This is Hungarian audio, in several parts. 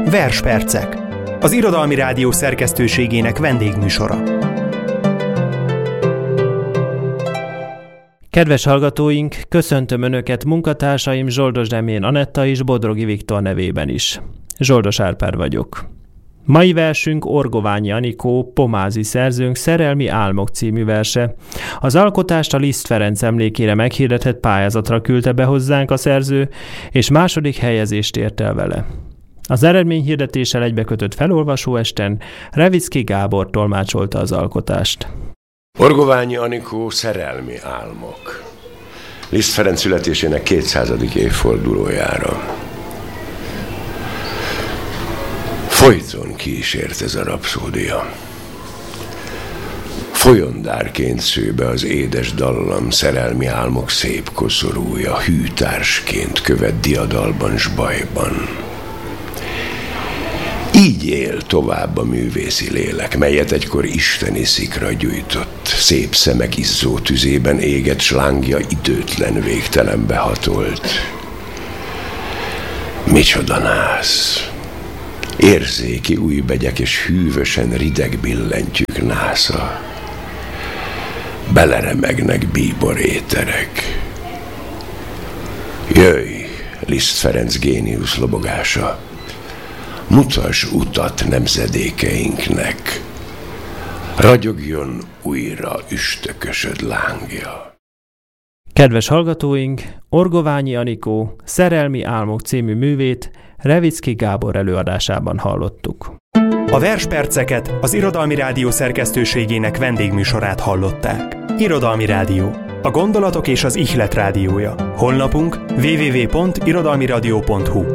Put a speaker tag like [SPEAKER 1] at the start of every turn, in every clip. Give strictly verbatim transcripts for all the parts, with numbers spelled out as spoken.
[SPEAKER 1] Verspercek, az Irodalmi Rádió szerkesztőségének vendégműsora.
[SPEAKER 2] Kedves hallgatóink, köszöntöm Önöket munkatársaim Zsoldos Demjén Anetta és Bodrogi Viktor nevében is. Zsoldos Árpád vagyok. Mai versünk Orgoványi Anikó, pomázi szerzőnk Szerelmi álmok című verse. Az alkotást a Liszt Ferenc emlékére meghirdetett pályázatra küldte be hozzánk a szerző, és második helyezést ért el vele. Az eredményhirdetéssel egybekötött felolvasóesten Revicki Gábor tolmácsolta az alkotást.
[SPEAKER 3] Orgoványi Anikó, Szerelmi álmok. Liszt Ferenc születésének kétszázadik évfordulójára. Folyton kísért ez a rapszódia. Folyondárként sző be az édes dallam, szerelmi álmok szép koszorúja, hűtársként követ diadalban s bajban. Így él tovább a művészi lélek, melyet egykor isteni szikra gyújtott, szép szemek izzó tüzében égett, s lángja időtlen végtelenbe hatolt. Micsoda nász! Érzéki újbegyek és hűvösen rideg billentyűk násza. Beleremegnek bíbor éterek. Jöjj, Liszt Ferenc géniusz lobogása! Mutass utat nemzedékeinknek, ragyogjon újra üstökösöd lángja.
[SPEAKER 2] Kedves hallgatóink, Orgoványi Anikó, Szerelmi álmok című művét Revicki Gábor előadásában hallottuk.
[SPEAKER 1] A versperceket az Irodalmi Rádió szerkesztőségének vendégműsorát hallották. Irodalmi Rádió, a gondolatok és az ihlet rádiója. Honlapunk double-u double-u double-u pont irodalmi rádió pont hu.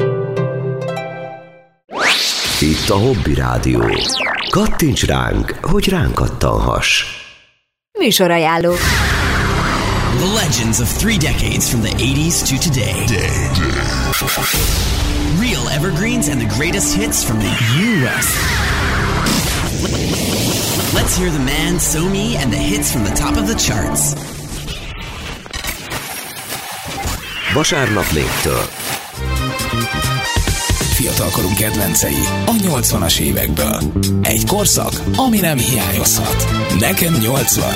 [SPEAKER 4] Itt a Hobby Rádió. Kattints ránk, hogy ránk kattanhass.
[SPEAKER 5] Műsorajánló.
[SPEAKER 6] The legends of three decades from the eighties to today. Real evergreens and the greatest hits from the U S. Let's hear the man, So-Me, and the hits from the top of the charts.
[SPEAKER 4] Vasárnap négytől.
[SPEAKER 7] Fiatalkorunk kedvencei a nyolcvanas évekből. Egy korszak, ami nem hiányozhat. Nekem nyolcvan.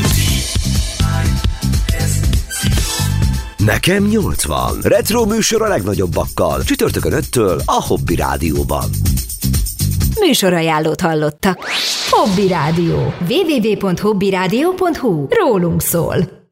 [SPEAKER 4] Nekem nyolcvan. Retro műsor a legnagyobbakkal. Csütörtökön öttől a Hobby Rádióban.
[SPEAKER 5] Műsorajánlót hallottak. Hobby Rádió. double-u double-u double-u pont hobby rádió pont hu. Rólunk szól.